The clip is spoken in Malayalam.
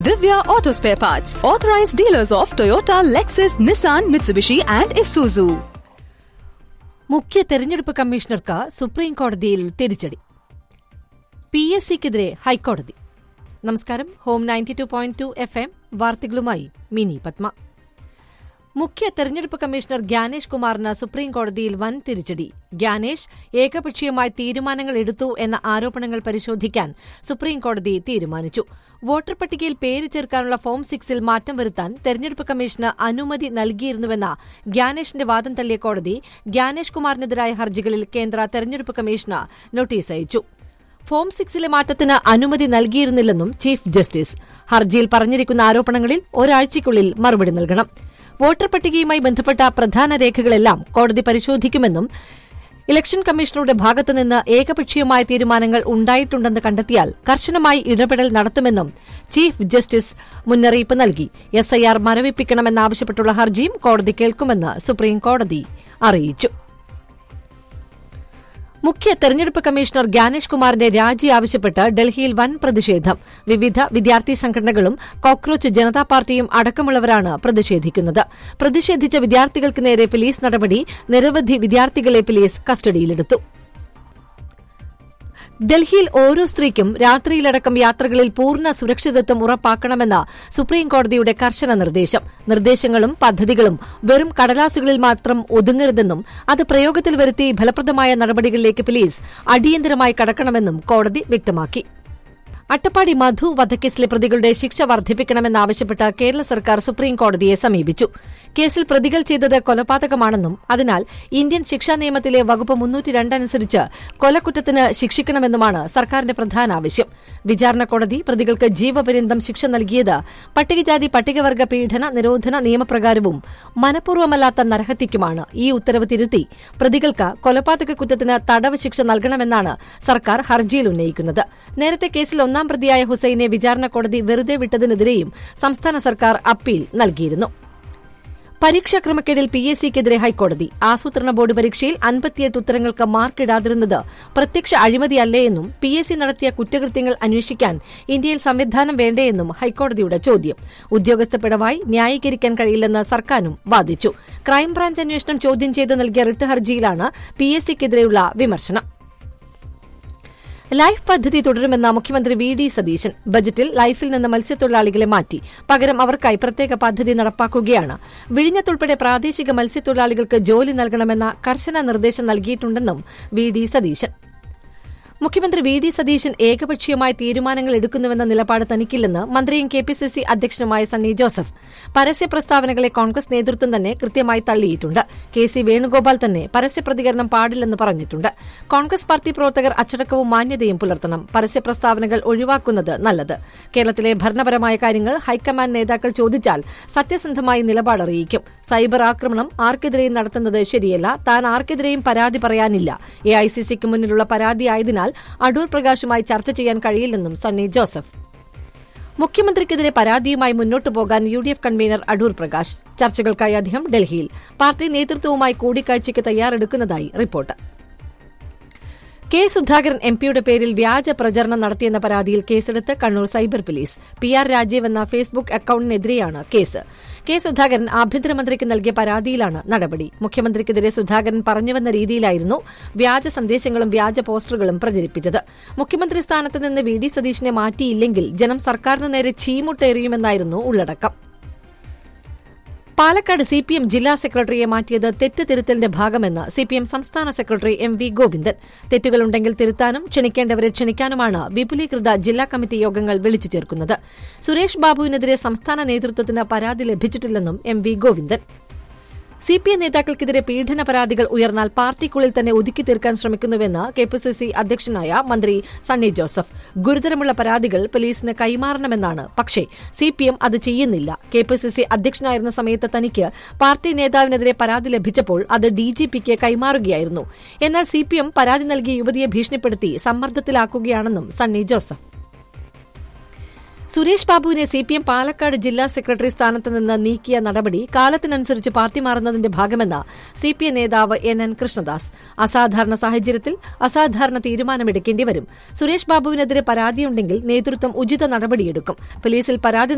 Divya Auto Spare Parts, authorized dealers of Toyota, Lexus, Nissan, Mitsubishi and Isuzu. മുഖ്യ തെരഞ്ഞെടുപ്പ് കമ്മീഷണർക്ക് സുപ്രീം കോടതിയിൽ തിരിച്ചടി. PSCക്കെതിരെ ഹൈക്കോടതി. നമസ്കാരം. ഹോം 92.2 FM വാർത്തകളുമായി മിനി പത്മ. മുഖ്യ തെരഞ്ഞെടുപ്പ് കമ്മീഷണർ ഗ്യാനേഷ് കുമാറിന് സുപ്രീം കോടതിയിൽ വൻ തിരിച്ചടി. ഗ്യാനേഷ് ഏകപക്ഷീയമായി തീരുമാനങ്ങൾ എടുത്തു എന്ന ആരോപണങ്ങൾ പരിശോധിക്കാൻ സുപ്രീം കോടതി തീരുമാനിച്ചു. വോട്ടർ പട്ടികയിൽ പേര് ചേർക്കാനുള്ള ഫോം 6-ൽ മാറ്റം വരുത്താൻ തെരഞ്ഞെടുപ്പ് കമ്മീഷന് അനുമതി നൽകിയിരുന്നുവെന്ന ഗ്യാനേഷിന്റെ വാദം തള്ളിയ കോടതി ഗ്യാനേഷ് കുമാറിനെതിരായ ഹർജികളിൽ കേന്ദ്ര തെരഞ്ഞെടുപ്പ് കമ്മീഷന് നോട്ടീസ് അയച്ചു. ഫോം 6-ലെ മാറ്റത്തിന് അനുമതി നൽകിയിരുന്നില്ലെന്നും ചീഫ് ജസ്റ്റിസ് ഹർജിയിൽ പറഞ്ഞിരിക്കുന്ന ആരോപണങ്ങളിൽ ഒരാഴ്ചയ്ക്കുള്ളിൽ മറുപടി നൽകണം. വോട്ടർ പട്ടികയുമായി ബന്ധപ്പെട്ട പ്രധാന രേഖകളെല്ലാം കോടതി പരിശോധിക്കുമെന്നും ഇലക്ഷൻ കമ്മീഷണറുടെ ഭാഗത്തുനിന്ന് ഏകപക്ഷീയമായ തീരുമാനങ്ങൾ ഉണ്ടായിട്ടുണ്ടെന്ന് കണ്ടെത്തിയാൽ കർശനമായി ഇടപെടൽ നടത്തുമെന്നും ചീഫ് ജസ്റ്റിസ് മുന്നറിയിപ്പ് നൽകി. SIR മരവിപ്പിക്കണമെന്നാവശ്യപ്പെട്ടുള്ള ഹർജിയും കോടതി കേൾക്കുമെന്ന് സുപ്രീം കോടതി അറിയിച്ചു. മുഖ്യ തെരഞ്ഞെടുപ്പ് കമ്മീഷണർ ഗ്യാനേഷ് കുമാറിന്റെ രാജി ആവശ്യപ്പെട്ട് ഡൽഹിയിൽ വൻ പ്രതിഷേധം. വിവിധ വിദ്യാർത്ഥി സംഘടനകളും കോക്രോച്ച് ജനതാ പാർട്ടിയും അടക്കമുള്ളവരാണ് പ്രതിഷേധിക്കുന്നത്. പ്രതിഷേധിച്ച വിദ്യാർത്ഥികൾക്ക് നേരെ പോലീസ് നടപടി. നിരവധി വിദ്യാർത്ഥികളെ പോലീസ് കസ്റ്റഡിയിലെടുത്തു. ഡൽഹിയിൽ ഓരോ സ്ത്രീക്കും രാത്രിയിലടക്കം യാത്രകളിൽ പൂർണ്ണ സുരക്ഷിതത്വം ഉറപ്പാക്കണമെന്ന സുപ്രീംകോടതിയുടെ കർശന നിർദ്ദേശം. നിർദ്ദേശങ്ങളും പദ്ധതികളും വെറും കടലാസുകളിൽ മാത്രം ഒതുങ്ങരുതെന്നും അത് പ്രയോഗത്തിൽ വരുത്തി ഫലപ്രദമായ നടപടികളിലേക്ക് പോലീസ് അടിയന്തരമായി കടക്കണമെന്നും കോടതി വ്യക്തമാക്കി. അട്ടപ്പാടി മധു വധക്കേസിലെ പ്രതികളുടെ ശിക്ഷ വർദ്ധിപ്പിക്കണമെന്നാവശ്യപ്പെട്ട് കേരള സർക്കാർ സുപ്രീംകോടതിയെ സമീപിച്ചു. കേസിൽ പ്രതികൾ ചെയ്തത് കൊലപാതകമാണെന്നും അതിനാൽ ഇന്ത്യൻ ശിക്ഷാ നിയമത്തിലെ വകുപ്പ് 302 അനുസരിച്ച് കൊലക്കുറ്റത്തിന് ശിക്ഷിക്കണമെന്നുമാണ് സർക്കാരിന്റെ പ്രധാന ആവശ്യം. വിചാരണ കോടതി പ്രതികൾക്ക് ജീവപര്യന്തം ശിക്ഷ നൽകിയത് പട്ടികജാതി പട്ടികവർഗ പീഡന നിരോധന നിയമപ്രകാരവും മനഃപൂർവ്വമല്ലാത്ത നരഹത്യക്കുമാണ്. ഈ ഉത്തരവ് തിരുത്തി പ്രതികൾക്ക് കൊലപാതക കുറ്റത്തിന് തടവ് ശിക്ഷ നൽകണമെന്നാണ് സർക്കാർ ഹർജിയിൽ ഉന്നയിക്കുന്നത്. നേരത്തെ കേസിൽ ഒന്നാം പ്രതിയായ ഹുസൈനെ വിചാരണ കോടതി വെറുതെ വിട്ടതിനെതിരെയും സംസ്ഥാന സർക്കാർ അപ്പീൽ നൽകിയിരുന്നു. പരീക്ഷാ ക്രമക്കേടിൽ PSCക്കെതിരെ ഹൈക്കോടതി. ആസൂത്രണ ബോർഡ് പരീക്ഷയിൽ 58 ഉത്തരങ്ങൾക്ക് മാർക്കിടാതിരുന്നത് പ്രത്യക്ഷ അഴിമതിയല്ലേയെന്നും PSC നടത്തിയ കുറ്റകൃത്യങ്ങൾ അന്വേഷിക്കാൻ ഇന്ത്യയിൽ സംവിധാനം വേണ്ടേയെന്നും ഹൈക്കോടതിയുടെ ചോദ്യം. ഉദ്യോഗസ്ഥ പിഴവായി ന്യായീകരിക്കാൻ കഴിയില്ലെന്ന് സർക്കാരും വാദിച്ചു. ക്രൈംബ്രാഞ്ച് അന്വേഷണം ചോദ്യം ചെയ്ത് നൽകിയ റിട്ട് ഹർജിയിലാണ് PSCക്കെതിരെയുള്ള വിമർശനം. ലൈഫ് പദ്ധതി തുടരുമെന്ന മുഖ്യമന്ത്രി VD സതീശൻ. ബജറ്റിൽ ലൈഫിൽ നിന്ന് മത്സ്യത്തൊഴിലാളികളെ മാറ്റി പകരം അവർക്കായി പ്രത്യേക പദ്ധതി നടപ്പാക്കുകയാണ്. വിഴിഞ്ഞത്തുൾപ്പെടെ പ്രാദേശിക മത്സ്യത്തൊഴിലാളികൾക്ക് ജോലി നൽകണമെന്ന കർശന നിർദ്ദേശം നൽകിയിട്ടുണ്ടെന്നും VD സതീശൻ. മുഖ്യമന്ത്രി VD സതീശൻ ഏകപക്ഷീയമായ തീരുമാനങ്ങൾ എടുക്കുന്നുവെന്ന നിലപാട് തനിക്കില്ലെന്ന് മന്ത്രിയും KPCC അധ്യക്ഷനുമായ സണ്ണി ജോസഫ്. പരസ്യ പ്രസ്താവനകളെ കോൺഗ്രസ് നേതൃത്വം തന്നെ കൃത്യമായി തള്ളിയിട്ടുണ്ട്. KC വേണുഗോപാൽ തന്നെ പരസ്യ പ്രതികരണം പാടില്ലെന്ന് പറഞ്ഞിട്ടുണ്ട്. കോൺഗ്രസ് പാർട്ടി പ്രവർത്തകർ അച്ചടക്കവും മാന്യതയും പുലർത്തണം. പരസ്യ പ്രസ്താവനകൾ ഒഴിവാക്കുന്നത് നല്ലത്. കേരളത്തിലെ ഭരണപരമായ കാര്യങ്ങൾ ഹൈക്കമാൻഡ് നേതാക്കൾ ചോദിച്ചാൽ സത്യസന്ധമായി നിലപാടറിയിക്കും. സൈബർ ആക്രമണം ആർക്കെതിരെയും നടത്തുന്നത് ശരിയല്ല. താൻ ആർക്കെതിരെയും പരാതി പറയാനില്ല. AICCക്ക് മുന്നിലുള്ള പരാതിയായതിനാൽ അടൂർ പ്രകാശുമായി ചർച്ച ചെയ്യാൻ കഴിയില്ലെന്നും സണ്ണി ജോസഫ്. മുഖ്യമന്ത്രിക്കെതിരെ പരാതിയുമായി മുന്നോട്ടു പോകാൻ UDF കൺവീനർ അടൂർ പ്രകാശ്. ചർച്ചകൾക്കായി അദ്ദേഹം ഡൽഹിയിൽ. പാർട്ടി നേതൃത്വവുമായി കൂടിക്കാഴ്ചയ്ക്ക് തയ്യാറെടുക്കുന്നതായി റിപ്പോർട്ട്. കെ സുധാകരൻ MPയുടെ പേരിൽ വ്യാജ പ്രചരണം നടത്തിയെന്ന പരാതിയിൽ കേസെടുത്ത് Kannur cyber police. PR Rajeev എന്ന ഫേസ്ബുക്ക് അക്കൌണ്ടിനെതിരെയാണ് കേസ്. കെ സുധാകരൻ ആഭ്യന്തരമന്ത്രിക്ക് നൽകിയ പരാതിയിലാണ് നടപടി. മുഖ്യമന്ത്രിക്കെതിരെ സുധാകരൻ പറഞ്ഞുവന്ന രീതിയിലായിരുന്നു വ്യാജ സന്ദേശങ്ങളും വ്യാജ പോസ്റ്ററുകളും പ്രചരിപ്പിച്ചത്. മുഖ്യമന്ത്രി സ്ഥാനത്ത് നിന്ന് VD സതീശനെ മാറ്റിയില്ലെങ്കിൽ ജനം സർക്കാരിന് നേരെ ചീമുട്ടെറിയുമെന്നായിരുന്നു ഉള്ളടക്കം. പാലക്കാട് CPM ജില്ലാ സെക്രട്ടറിയെ മാറ്റിയത് തെറ്റ് തിരുത്തലിന്റെ ഭാഗമെന്ന് CPM സംസ്ഥാന സെക്രട്ടറി MV ഗോവിന്ദൻ. തെറ്റുകളുണ്ടെങ്കിൽ തിരുത്താനും ക്ഷണിക്കേണ്ടവരെ ക്ഷണിക്കാനുമാണ് വിപുലീകൃത ജില്ലാ കമ്മിറ്റി യോഗങ്ങൾ വിളിച്ചു ചേർക്കുന്നത്. സുരേഷ് ബാബുവിനെതിരെ സംസ്ഥാന നേതൃത്വത്തിന് പരാതി ലഭിച്ചിട്ടില്ലെന്നും MV ഗോവിന്ദൻ. CPM നേതാക്കൾക്കെതിരെ പീഡന പരാതികൾ ഉയർന്നാൽ പാർട്ടിക്കുള്ളിൽ തന്നെ ഒതുക്കി തീർക്കാൻ ശ്രമിക്കുന്നുവെന്ന് KPCC അധ്യക്ഷനായ മന്ത്രി സണ്ണി ജോസഫ്. ഗുരുതരമുള്ള പരാതികൾ പോലീസിന് കൈമാറണമെന്നാണ്. പക്ഷേ CPM അത് ചെയ്യുന്നില്ല. KPCC അധ്യക്ഷനായിരുന്ന സമയത്ത് തനിക്ക് പാർട്ടി നേതാവിനെതിരെ പരാതി ലഭിച്ചപ്പോൾ അത് DGPക്ക് കൈമാറുകയായിരുന്നു. എന്നാൽ CPM പരാതി നൽകിയ യുവതിയെ ഭീഷണിപ്പെടുത്തി സമ്മർദ്ദത്തിലാക്കുകയാണെന്നും സണ്ണി ജോസഫ്. സുരേഷ് ബാബുവിനെ CPM പാലക്കാട് ജില്ലാ സെക്രട്ടറി സ്ഥാനത്ത് നിന്ന് നീക്കിയ നടപടി കാലത്തിനനുസരിച്ച് പാർട്ടി മാറുന്നതിന്റെ ഭാഗമെന്ന് CPM നേതാവ് NN കൃഷ്ണദാസ്. അസാധാരണ സാഹചര്യത്തിൽ അസാധാരണ തീരുമാനമെടുക്കേണ്ടി വരും. സുരേഷ് ബാബുവിനെതിരെ പരാതിയുണ്ടെങ്കിൽ നേതൃത്വം ഉചിത നടപടിയെടുക്കും. പോലീസിൽ പരാതി